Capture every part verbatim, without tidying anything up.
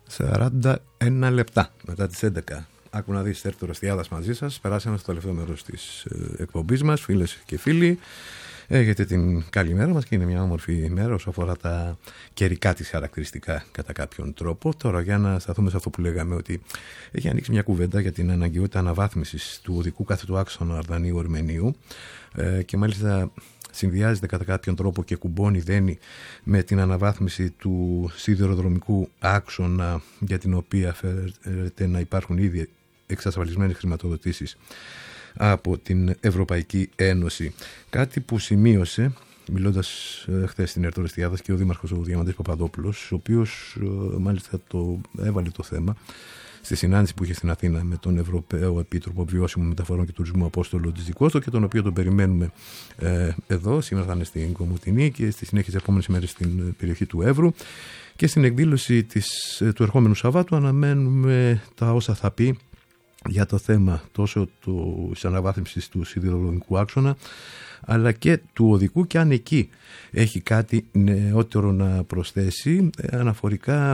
σαράντα ένα λεπτά μετά τις έντεκα. Άκου να δεις, Στέρτη Ρωστιάδας μαζί σας. Περάσαμε στο τελευταίο μέρος της ε, εκπομπής μας, φίλες και φίλοι. Έχετε την καλημέρα μας και είναι μια όμορφη ημέρα όσο αφορά τα καιρικά της χαρακτηριστικά κατά κάποιον τρόπο. Τώρα, για να σταθούμε σε αυτό που λέγαμε, ότι έχει ανοίξει μια κουβέντα για την αναγκαιότητα αναβάθμισης του οδικού κάθετου άξονα Αρδανίου-Ορμενίου ε, και μάλιστα συνδυάζεται κατά κάποιον τρόπο και κουμπώνει δένει με την αναβάθμιση του σιδηροδρομικού άξονα, για την οποία φαίνεται να υπάρχουν ήδη εξασφαλισμένες χρηματοδοτήσεις από την Ευρωπαϊκή Ένωση. Κάτι που σημείωσε, μιλώντας ε, χθες στην Ερτό Ρεστιάδας, και ο Δήμαρχος ο Διαμαντής Παπαδόπουλος, ο οποίος ε, μάλιστα το έβαλε το θέμα στη συνάντηση που είχε στην Αθήνα με τον Ευρωπαίο Επίτροπο Βιώσιμων Μεταφορών και Τουρισμού Απόστολο Τζιτζικόστο, και τον οποίο τον περιμένουμε ε, εδώ. Σήμερα θα είναι στην Κομοτηνή και στη συνέχεια τις επόμενες ημέρες στην περιοχή του Εύρου. Και στην εκδήλωση της, του ερχόμενου Σαββάτου αναμένουμε τα όσα θα πει για το θέμα τόσο της αναβάθμισης του σιδηροδρομικού άξονα, αλλά και του οδικού, και αν εκεί έχει κάτι νεότερο να προσθέσει αναφορικά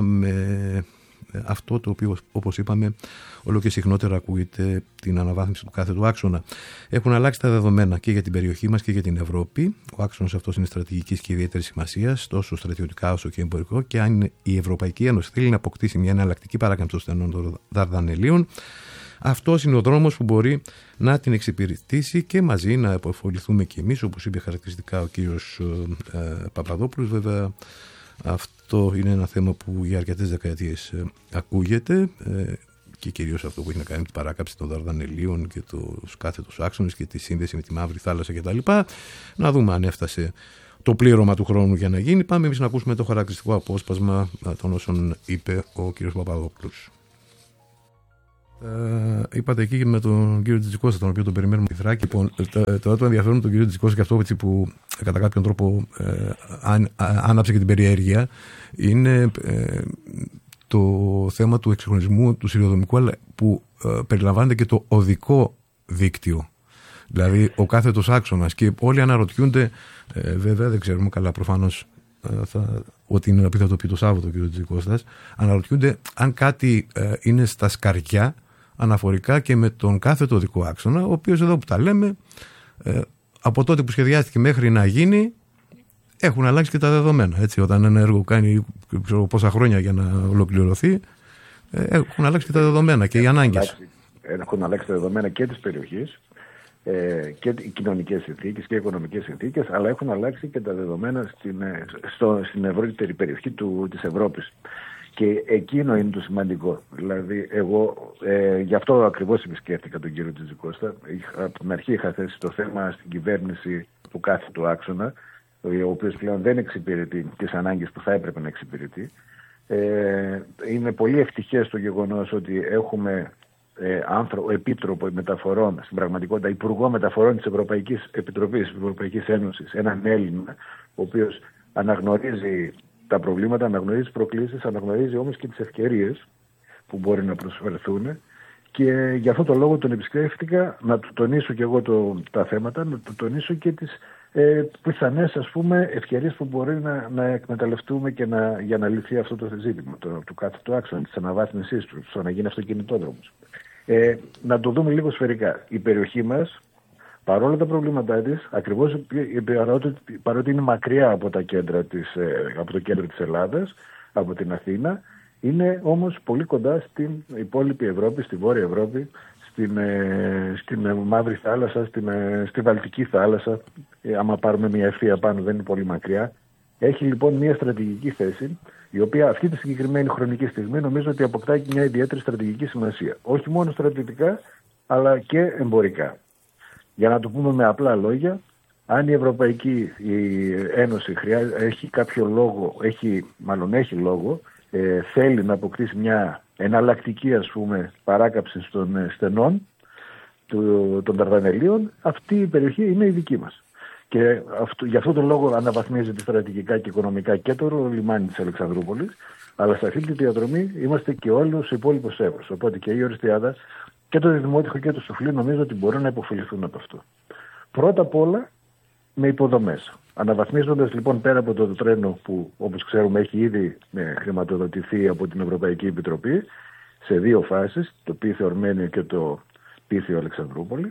με αυτό το οποίο, όπως είπαμε, όλο και συχνότερα ακούγεται, την αναβάθμιση του κάθετου άξονα. Έχουν αλλάξει τα δεδομένα και για την περιοχή μας και για την Ευρώπη. Ο άξονας αυτός είναι στρατηγικής και ιδιαίτερης σημασίας, τόσο στρατιωτικά όσο και εμπορικό, και αν η Ευρωπαϊκή Ένωση θέλει να αποκτήσει μια εναλλακτική παράκαμψη των στενών των Δαρδανελίων, αυτός είναι ο δρόμος που μπορεί να την εξυπηρετήσει και μαζί να αποφοληθούμε κι εμείς, όπως είπε χαρακτηριστικά ο κύριος ε, ε, Παπαδόπουλος. Βέβαια, αυτό είναι ένα θέμα που για αρκετές δεκαετίες ε, ακούγεται, ε, και κυρίως αυτό που έχει να κάνει με την παράκαμψη των Δαρδανελίων και τους κάθετους άξονες και τη σύνδεση με τη Μαύρη Θάλασσα κτλ. Να δούμε αν έφτασε το πλήρωμα του χρόνου για να γίνει. Πάμε εμείς να ακούσουμε το χαρακτηριστικό απόσπασμα των όσων είπε ο κύριος Παπαδόπουλος. Uh, είπατε εκεί με τον κύριο Τζιτζικώστα, τον οποίο τον περιμένουμε στη Θράκη. Λοιπόν, τώρα το ενδιαφέρον με τον κύριο Τζιτζικώστα και αυτό που κατά κάποιον τρόπο ε, αν, άναψε και την περιέργεια είναι ε, το θέμα του εξυγχρονισμού του σιδηροδρομικού, αλλά που ε, περιλαμβάνεται και το οδικό δίκτυο. Δηλαδή ο κάθετος άξονας, και όλοι αναρωτιούνται, ε, βέβαια δεν ξέρουμε καλά προφανώς ε, θα, ότι είναι να πει θα το πει το Σάββατο ο κύριο Τζιτζικώστας, αναρωτιούνται αν κάτι ε, είναι στα σκαριά αναφορικά και με τον κάθετο οδικό άξονα, ο οποίος εδώ που τα λέμε, ε, από τότε που σχεδιάστηκε μέχρι να γίνει, έχουν αλλάξει και τα δεδομένα. Έτσι, όταν ένα έργο κάνει ξέρω, πόσα χρόνια για να ολοκληρωθεί, ε, έχουν αλλάξει και τα δεδομένα και οι ανάγκες. Έχουν αλλάξει τα δεδομένα και της περιοχής, ε, και οι κοινωνικές συνθήκες και οι οικονομικές συνθήκες, αλλά έχουν αλλάξει και τα δεδομένα στην, στο, στην ευρύτερη περιοχή του, της Ευρώπης. Και εκείνο είναι το σημαντικό. Δηλαδή, εγώ ε, γι' αυτό ακριβώς επισκέφτηκα τον κύριο Τζιτζικώστα. Από την αρχή είχα θέσει το θέμα στην κυβέρνηση του κάθετου άξονα, ο οποίος πλέον δεν εξυπηρετεί τις ανάγκες που θα έπρεπε να εξυπηρετεί. Ε, είναι πολύ ευτυχές το γεγονός ότι έχουμε ε, άνθρωπο, επίτροπο μεταφορών, στην πραγματικότητα υπουργό μεταφορών της Ευρωπαϊκής Επιτροπής, της Ευρωπαϊκής Ένωσης, έναν Έλληνα, ο οποίος αναγνωρίζει τα προβλήματα, αναγνωρίζει τις προκλήσεις, αναγνωρίζει όμως και τις ευκαιρίες που μπορεί να προσφερθούν, και για αυτό το λόγο τον επισκέφτηκα να του τονίσω και εγώ το, τα θέματα, να του τονίσω και τις ε, πιθανές ας πούμε ευκαιρίες που μπορεί να, να εκμεταλλευτούμε και να, για να λυθεί αυτό το ζήτημα το, του κάθετου άξονα, της αναβάθμισής του, στο να γίνει αυτοκινητόδρομος. Ε, να το δούμε λίγο σφαιρικά. Η περιοχή μας, παρόλα τα προβλήματά της, ακριβώς παρότι, παρότι είναι μακριά από, τα κέντρα της, από το κέντρο της Ελλάδας, από την Αθήνα, είναι όμως πολύ κοντά στην υπόλοιπη Ευρώπη, στη Βόρεια Ευρώπη, στην, στην Μαύρη Θάλασσα, στην, στη Βαλτική Θάλασσα. Ε, άμα πάρουμε μια ευθεία πάνω, δεν είναι πολύ μακριά. Έχει λοιπόν μια στρατηγική θέση, η οποία αυτή τη συγκεκριμένη χρονική στιγμή νομίζω ότι αποκτά και μια ιδιαίτερη στρατηγική σημασία. Όχι μόνο στρατιωτικά, αλλά και εμπορικά. Για να το πούμε με απλά λόγια, αν η Ευρωπαϊκή η Ένωση χρειά, έχει κάποιο λόγο, έχει, μάλλον έχει λόγο, ε, θέλει να αποκτήσει μια εναλλακτική ας πούμε παράκαψη των ε, στενών του, των Δαρδανελίων, αυτή η περιοχή είναι η δική μας. Και αυτό, γι' αυτό τον λόγο αναβαθμίζεται στρατηγικά και οικονομικά και το λιμάνι της Αλεξανδρούπολης, αλλά σε αυτή τη διαδρομή είμαστε και όλους οι υπόλοιπους Εύρους. Οπότε και η Ορεστιάδα και το Δημότυχο και το Σουφλί νομίζω ότι μπορούν να υποφεληθούν από αυτό. Πρώτα απ' όλα με υποδομές. Αναβαθμίζοντας λοιπόν πέρα από το τρένο που όπως ξέρουμε έχει ήδη ε, χρηματοδοτηθεί από την Ευρωπαϊκή Επιτροπή σε δύο φάσεις, το Πίθιο Ορμένιο και το Πίθιο Αλεξανδρούπολη,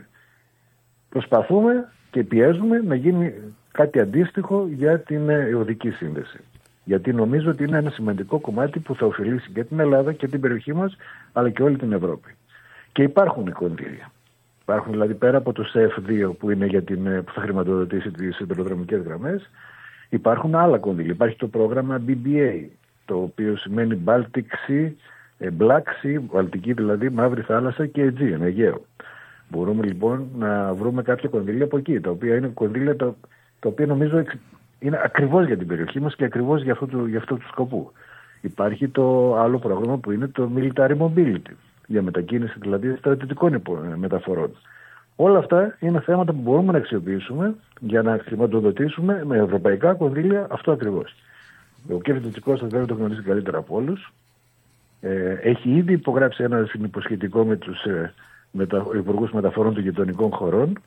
προσπαθούμε και πιέζουμε να γίνει κάτι αντίστοιχο για την ε, οδική σύνδεση. Γιατί νομίζω ότι είναι ένα σημαντικό κομμάτι που θα ωφελήσει και την Ελλάδα και την περιοχή μας, αλλά και όλη την Ευρώπη. Και υπάρχουν κονδύλια. Υπάρχουν δηλαδή πέρα από το ΣΕΦ δύο που, είναι για την, που θα χρηματοδοτήσει τις σιδηροδρομικές γραμμές, υπάρχουν άλλα κονδύλια. Υπάρχει το πρόγραμμα μπι μπι έι, το οποίο σημαίνει Baltic Sea, Black Sea, Βαλτική δηλαδή, Μαύρη Θάλασσα και Aegean, Αιγαίο. Μπορούμε λοιπόν να βρούμε κάποια κονδύλια από εκεί, τα οποία είναι κονδύλια τα, τα οποία νομίζω είναι ακριβώς για την περιοχή μας και ακριβώς για αυτό το, για αυτό το σκοπό. Υπάρχει το άλλο πρόγραμμα που είναι το Military Mobility, για μετακίνηση δηλαδή στρατιωτικών μεταφορών. Όλα αυτά είναι θέματα που μπορούμε να αξιοποιήσουμε για να χρηματοδοτήσουμε με ευρωπαϊκά κονδύλια αυτό ακριβώς. Ο κ. Τσικώστας βέβαια το γνωρίζει καλύτερα από όλους. Ε, έχει ήδη υπογράψει ένα συνυποσχετικό με τους ε, μετα... υπουργούς μεταφορών των γειτονικών χωρών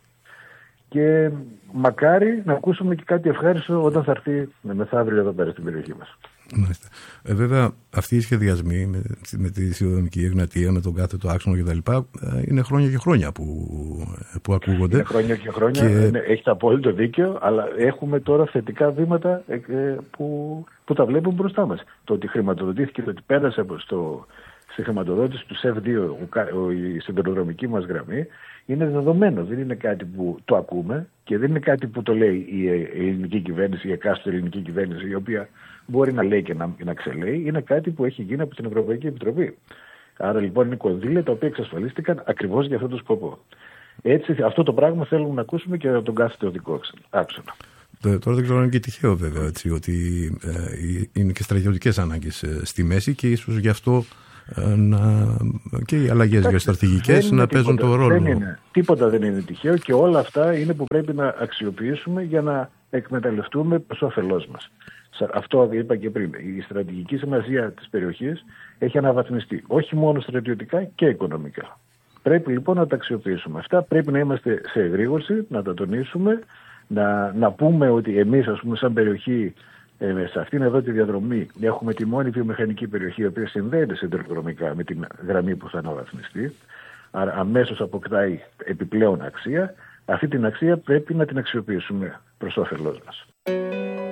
και μακάρι να ακούσουμε και κάτι ευχάριστο όταν θα έρθει μεθαύριο εδώ πέρα στην περιοχή μας. Μάλιστα. Ε, βέβαια, αυτοί οι σχεδιασμοί με, με τη Σιδηροδρομική Εγνατία, με τον κάθετο άξονα κτλ. Είναι χρόνια και χρόνια που, που ακούγονται. Είναι χρόνια και χρόνια, και... Είναι, έχετε απόλυτο δίκιο, αλλά έχουμε τώρα θετικά βήματα ε, ε, που, που τα βλέπουμε μπροστά μας. Το ότι χρηματοδοτήθηκε, το ότι πέρασε στο, στη χρηματοδότηση του ΣΕΦ δύο ο, ο, η σιδηροδρομική μας γραμμή, είναι δεδομένο. Δεν είναι κάτι που το ακούμε και δεν είναι κάτι που το λέει η, η ελληνική κυβέρνηση, η εκάστοτε ελληνική κυβέρνηση, η οποία μπορεί να λέει και να, να ξελέει. Είναι κάτι που έχει γίνει από την Ευρωπαϊκή Επιτροπή. Άρα λοιπόν είναι κονδύλια τα οποία εξασφαλίστηκαν ακριβώς για αυτόν τον σκοπό. Έτσι, αυτό το πράγμα θέλουμε να ακούσουμε και από τον κάθε οδικό άξονα. Τώρα δεν ξέρω αν είναι και τυχαίο βέβαια, έτσι, ότι ε, είναι και στρατιωτικές ανάγκες ε, στη μέση και ίσως γι' αυτό ε, να, και οι αλλαγές γεωστρατηγικές να παίζουν το ρόλο. Δεν είναι. Τίποτα δεν είναι τυχαίο και όλα αυτά είναι που πρέπει να αξιοποιήσουμε για να εκμεταλλευτούμε προς όφελός μας. Αυτό είπα και πριν. Η στρατηγική σημασία της περιοχής έχει αναβαθμιστεί όχι μόνο στρατιωτικά και οικονομικά. Πρέπει λοιπόν να τα αξιοποιήσουμε αυτά. Πρέπει να είμαστε σε εγρήγορση, να τα τονίσουμε, να, να πούμε ότι εμείς, ας πούμε, σαν περιοχή, ε, σε αυτήν εδώ τη διαδρομή, έχουμε τη μόνη βιομηχανική περιοχή η οποία συνδέεται συνδρομικά με την γραμμή που θα αναβαθμιστεί. Άρα αμέσως αποκτάει επιπλέον αξία. Αυτή την αξία πρέπει να την αξιοποιήσουμε προς όφελός μας.